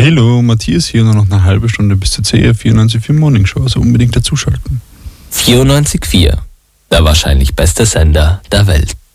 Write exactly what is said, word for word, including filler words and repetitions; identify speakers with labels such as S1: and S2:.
S1: Hallo, Matthias hier, nur noch eine halbe Stunde bis zur C R vierundneunzig Komma vier Morning Show, also unbedingt dazuschalten.
S2: vierundneunzig Komma vier, der wahrscheinlich beste Sender der Welt.